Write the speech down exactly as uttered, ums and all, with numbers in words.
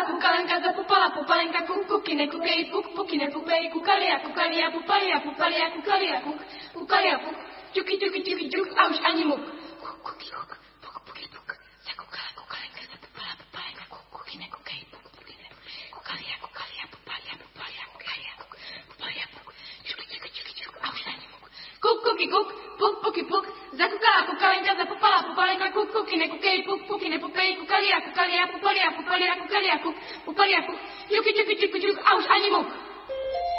kukalenka, zapupala, pupalenka, kuk, kukine, kukej, puk, pukine, pupej, kukalia, kukalia, pupalia, pupalia, kukalia, kuk, kukalia, puk, ťuky, ťuky, ťuky, ťuk, a už ani muk. Kuk, kuky, kuk, puk, puky, puk, zakukala, kukalenka, zapupala, pupalenka, kuk, kukine, kukej, puk, pukine, kukalia, kukalia, pupalia, pupalia, kukalia, kuk, pupalia, puk, ťuky, ťuky, ťuky, ťuk, a už ani muk. Kuk, kuky, kuk, puk, puky, puk, zakukala, kukalenka, zapupala, pupalenka, kuk, kukine, kukej, puk, pukine, pupej, kukalia, kukalia, pupalia, pupalia, kukalia, kuk, pupalia, puk, ťuky, ťuky, ťuky, ťuk, a už ani muk.